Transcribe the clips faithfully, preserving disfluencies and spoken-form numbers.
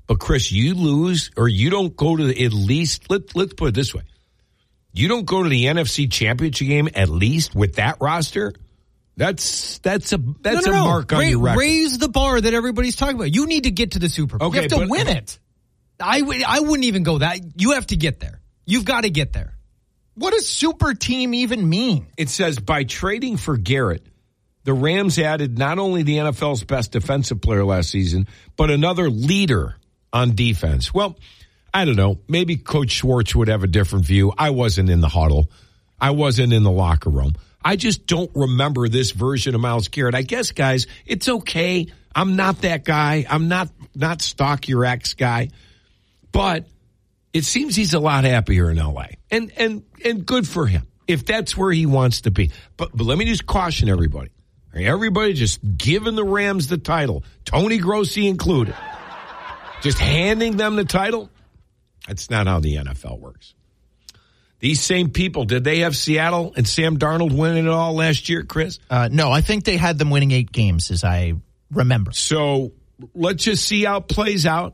But, Chris, you lose or you don't go to the, at least, let, let's put it this way. You don't go to the N F C Championship game at least with that roster. That's that's a that's no, no, a no. mark on Ra- your record. Raise the bar that everybody's talking about. You need to get to the Super Bowl. Okay, you have to but, win it. I, w- I wouldn't even go that. You have to get there. You've got to get there. What does super team even mean? It says by trading for Garrett, the Rams added not only the N F L's best defensive player last season, but another leader on defense. Well, I don't know. Maybe Coach Schwartz would have a different view. I wasn't in the huddle. I wasn't in the locker room. I just don't remember this version of Myles Garrett. I guess, guys, it's okay. I'm not that guy. I'm not not stalk your ex guy. But it seems he's a lot happier in L A. And and and good for him if that's where he wants to be. But, but let me just caution everybody. Everybody just giving the Rams the title, Tony Grossi included. Just handing them the title. That's not how the N F L works. These same people, did they have Seattle and Sam Darnold winning it all last year, Chris? Uh, no, I think they had them winning eight games, as I remember. So let's just see how it plays out.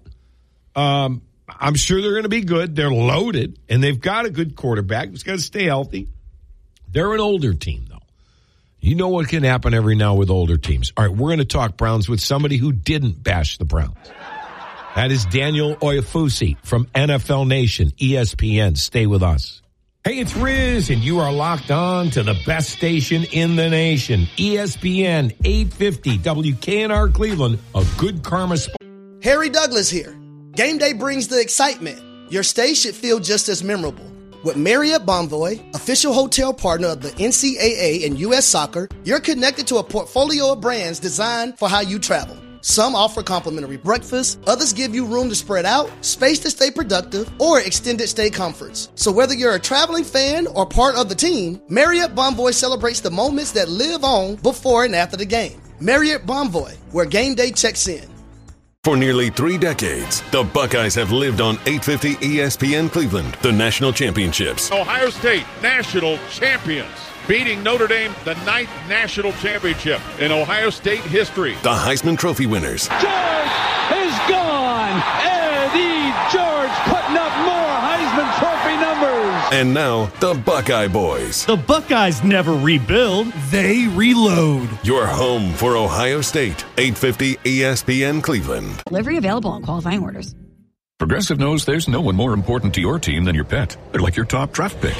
Um, I'm sure they're going to be good. They're loaded, and they've got a good quarterback. It's got to stay healthy. They're an older team, though. You know what can happen every now with older teams. All right, we're going to talk Browns with somebody who didn't bash the Browns. That is Daniel Oyefusi from N F L Nation, E S P N. Stay with us. Hey, it's Riz, and you are locked on to the best station in the nation, E S P N eight fifty W K N R Cleveland, a good karma sport. Harry Douglas here. Game day brings the excitement. Your stay should feel just as memorable. With Marriott Bonvoy, official hotel partner of the N C double A and U S Soccer, you're connected to a portfolio of brands designed for how you travel. Some offer complimentary breakfast, others give you room to spread out, space to stay productive, or extended stay comforts. So whether you're a traveling fan or part of the team, Marriott Bonvoy celebrates the moments that live on before and after the game. Marriott Bonvoy, where game day checks in. For nearly three decades, the Buckeyes have lived on eight fifty E S P N Cleveland, the national championships. Ohio State, national champions. Beating Notre Dame, the ninth national championship in Ohio State history. The Heisman Trophy winners. George is gone. Eddie George putting up more Heisman Trophy numbers. And now, the Buckeye Boys. The Buckeyes never rebuild. They reload. Your home for Ohio State. eight fifty E S P N Cleveland. Delivery available on qualifying orders. Progressive knows there's no one more important to your team than your pet. They're like your top draft pick.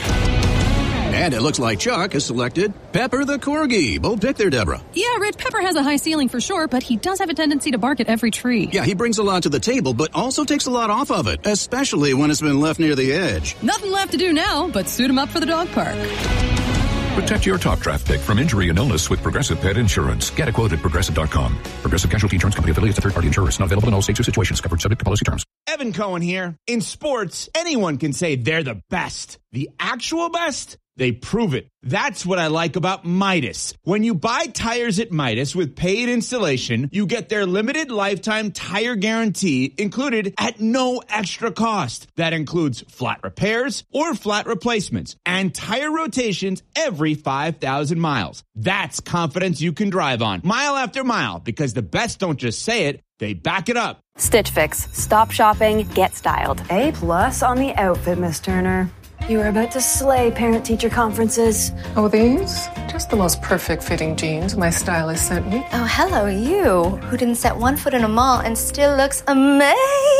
And it looks like Chuck has selected Pepper the Corgi. Bold pick there, Deborah. Yeah, Rich, Pepper has a high ceiling for sure, but he does have a tendency to bark at every tree. Yeah, he brings a lot to the table, but also takes a lot off of it, especially when it's been left near the edge. Nothing left to do now but suit him up for the dog park. Protect your top draft pick from injury and illness with Progressive Pet Insurance. Get a quote at Progressive dot com. Progressive Casualty Insurance Company affiliates of third-party insurers. Not available in all states or situations. Covered subject to policy terms. Evan Cohen here. In sports, anyone can say they're the best. The actual best? They prove it. That's what I like about Midas. When you buy tires at Midas with paid installation, you get their limited lifetime tire guarantee included at no extra cost. That includes flat repairs or flat replacements and tire rotations every five thousand miles. That's confidence you can drive on mile after mile, because the best don't just say it, they back it up. Stitch Fix. Stop shopping, get styled. A plus on the outfit, Miss Turner. You are about to slay parent-teacher conferences. Oh, these? Just the most perfect fitting jeans my stylist sent me. Oh, hello, you, who didn't set one foot in a mall and still looks amazing.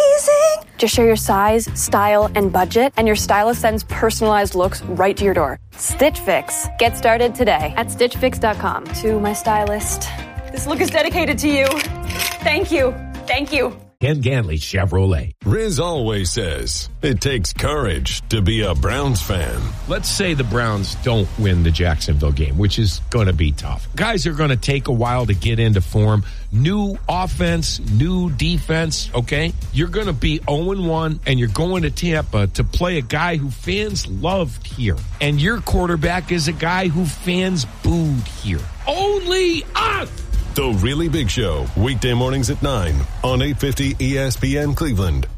Just share your size, style, and budget, and your stylist sends personalized looks right to your door. Stitch Fix. Get started today at stitch fix dot com. To my stylist. This look is dedicated to you. Thank you. Thank you. Ken Ganley Chevrolet. Riz always says it takes courage to be a Browns fan. Let's say the Browns don't win the Jacksonville game, which is going to be tough. Guys are going to take a while to get into form. New offense, new defense, okay? You're going to be oh and one, and you're going to Tampa to play a guy who fans loved here. And your quarterback is a guy who fans booed here. Only us! The Really Big Show, weekday mornings at nine on eight fifty E S P N Cleveland.